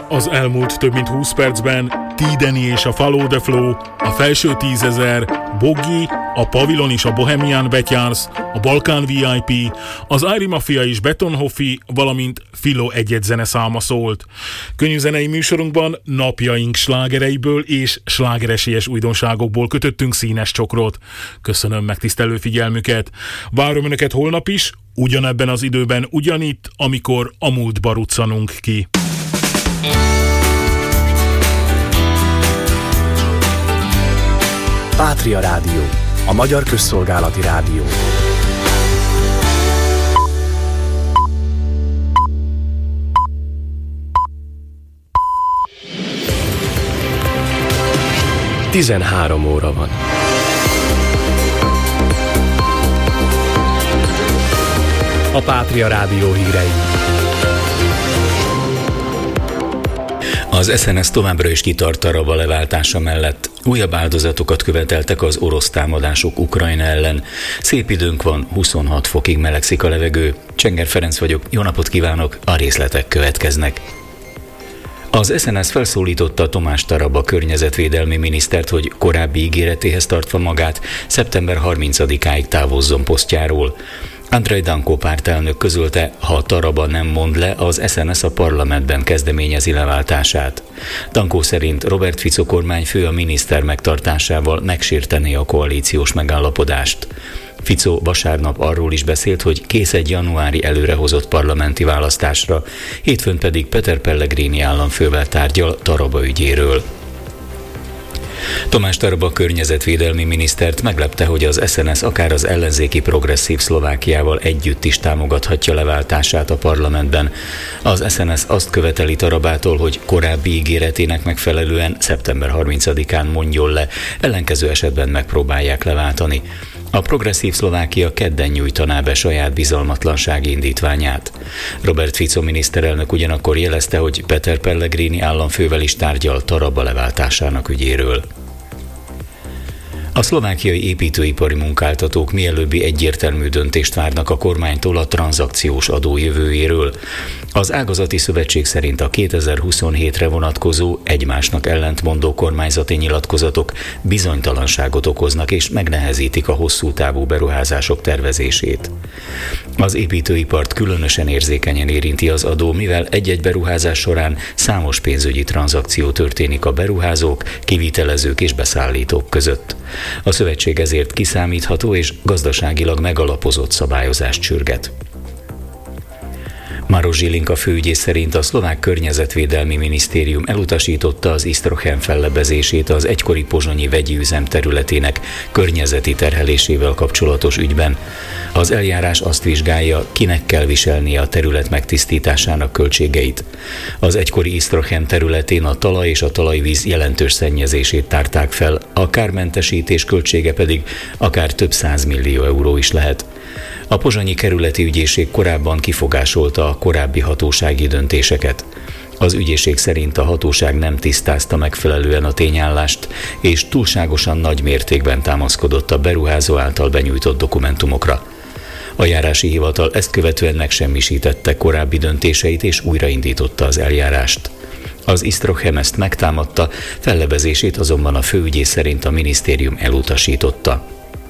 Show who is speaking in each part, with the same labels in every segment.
Speaker 1: Az elmúlt több mint 20 percben Tideni és a Follow the Flow, a Felső 10.000, Boggi, a Pavilon és a Bohemian Betyars, a Balkán VIP, az Ári Mafia és Betonhoffi, valamint Filo egyet zeneszáma szólt. Könnyűzenei műsorunkban napjaink slágereiből és slágeresélyes újdonságokból kötöttünk színes csokrot. Köszönöm megtisztelő figyelmüket. Várom önöket holnap is, ugyanebben az időben, ugyanitt, amikor a múltba ruccanunk ki.
Speaker 2: Pátria Rádió, a magyar közszolgálati rádió. Tizenhárom óra van. A Pátria Rádió hírei.
Speaker 3: Az SNS továbbra is kitart a Raba leváltása mellett. Újabb áldozatokat követeltek az orosz támadások Ukrajna ellen. Szép időnk van, 26 fokig melegszik a levegő. Csenger Ferenc vagyok, jó napot kívánok, a részletek következnek. Az SNS felszólította Tomás Taraba környezetvédelmi minisztert, hogy korábbi ígéretéhez tartva magát szeptember 30-áig távozzon posztjáról. Andrej Danko pártelnök közölte, ha Taraba nem mond le, az SNS a parlamentben kezdeményezi leváltását. Danko szerint Robert Fico kormányfő a miniszter megtartásával megsértené a koalíciós megállapodást. Fico vasárnap arról is beszélt, hogy kész egy januári előrehozott parlamenti választásra, hétfőn pedig Peter Pellegrini államfővel tárgyal Taraba ügyéről. Tomás Taraba környezetvédelmi minisztert meglepte, hogy az SNS akár az ellenzéki progresszív Szlovákiával együtt is támogathatja leváltását a parlamentben. Az SNS azt követeli Tarabától, hogy korábbi ígéretének megfelelően szeptember 30-án mondjon le, ellenkező esetben megpróbálják leváltani. A progresszív Szlovákia kedden nyújtaná be saját bizalmatlansági indítványát. Robert Fico miniszterelnök ugyanakkor jelezte, hogy Peter Pellegrini államfővel is tárgyal Taraba leváltásának ügyéről. A szlovákiai építőipari munkáltatók mielőbbi egyértelmű döntést várnak a kormánytól a tranzakciós adó jövőjéről. Az ágazati szövetség szerint a 2027-re vonatkozó, egymásnak ellentmondó kormányzati nyilatkozatok bizonytalanságot okoznak és megnehezítik a hosszú távú beruházások tervezését. Az építőipart különösen érzékenyen érinti az adó, mivel egy-egy beruházás során számos pénzügyi tranzakció történik a beruházók, kivitelezők és beszállítók között. A szövetség ezért kiszámítható és gazdaságilag megalapozott szabályozást sürget. Maroš Žilinka főügyész szerint a szlovák környezetvédelmi minisztérium elutasította az isztrochem fellebezését az egykori pozsonyi vegyi üzem területének környezeti terhelésével kapcsolatos ügyben. Az eljárás azt vizsgálja, kinek kell viselnie a terület megtisztításának költségeit. Az egykori isztrochem területén a talaj és a talajvíz jelentős szennyezését tárták fel, a kármentesítés költsége pedig akár több 100 millió euró is lehet. A pozsonyi kerületi ügyészség korábban kifogásolta a korábbi hatósági döntéseket. Az ügyészség szerint a hatóság nem tisztázta megfelelően a tényállást, és túlságosan nagy mértékben támaszkodott a beruházó által benyújtott dokumentumokra. A járási hivatal ezt követően megsemmisítette korábbi döntéseit és újraindította az eljárást. Az isztrochem ezt megtámadta, fellebezését azonban a főügyész szerint a minisztérium elutasította.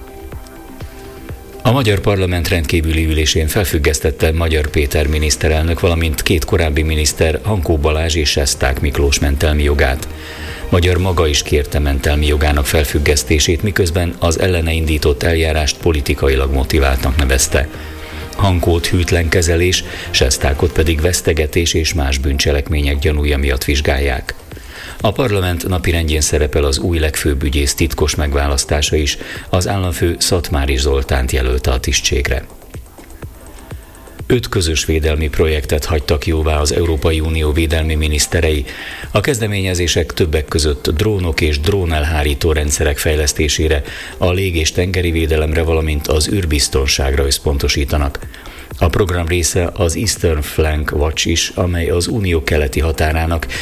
Speaker 3: A magyar parlament rendkívüli ülésén felfüggesztette Magyar Péter miniszterelnök, valamint két korábbi miniszter, Hankó Balázs és Sesták Miklós mentelmi jogát. Magyar maga is kérte mentelmi jogának felfüggesztését, miközben az ellene indított eljárást politikailag motiváltnak nevezte. Hankót hűtlen kezelés, Sestákot pedig vesztegetés és más bűncselekmények gyanúja miatt vizsgálják. A parlament napirendjén szerepel az új legfőbb ügyész titkos megválasztása is, az államfő Szatmári Zoltánt jelölte a tisztségre. 5 közös védelmi projektet hagytak jóvá az Európai Unió védelmi miniszterei. A kezdeményezések többek között drónok és drónelhárító rendszerek fejlesztésére, a lég- és tengeri védelemre, valamint az űrbiztonságra összpontosítanak. A program része az Eastern Flank Watch is, amely az unió keleti határának